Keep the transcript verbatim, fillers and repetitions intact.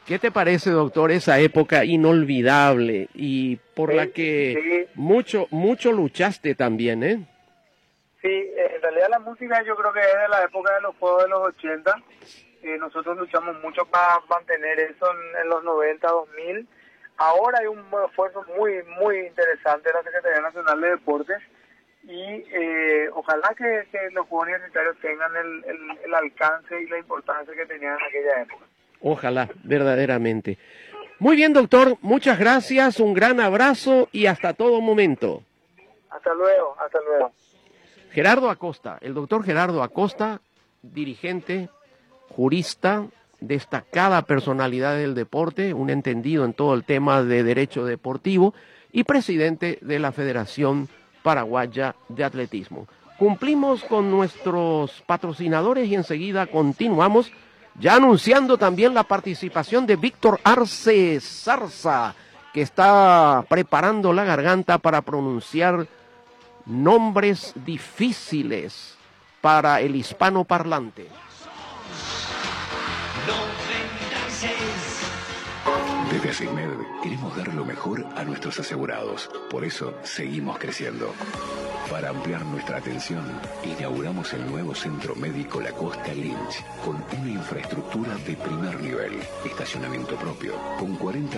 ¿Qué te parece, doctor, esa época inolvidable y por Sí, la que sí, mucho, mucho luchaste también, eh? sí, en realidad la música yo creo que es de la época de los juegos de los ochenta. Eh, nosotros luchamos mucho para mantener eso en, en los noventa, dos mil. Ahora hay un esfuerzo muy, muy interesante de la Secretaría Nacional de Deportes y eh, ojalá que, que los Juegos Universitarios tengan el, el, el alcance y la importancia que tenían en aquella época. Ojalá, verdaderamente. Muy bien, doctor, muchas gracias, un gran abrazo y hasta todo momento. Hasta luego, hasta luego. Gerardo Acosta, el doctor Gerardo Acosta, dirigente, jurista, destacada personalidad del deporte, un entendido en todo el tema de derecho deportivo y presidente de la Federación Paraguaya de Atletismo. Cumplimos con nuestros patrocinadores y enseguida continuamos ya anunciando también la participación de Víctor Arce Zarza, que está preparando la garganta para pronunciar nombres difíciles para el hispano parlante. Desde ASICMED queremos dar lo mejor a nuestros asegurados. Por eso seguimos creciendo. Para ampliar nuestra atención, inauguramos el nuevo Centro Médico La Costa Lynch, con una infraestructura de primer nivel, estacionamiento propio, con cuarenta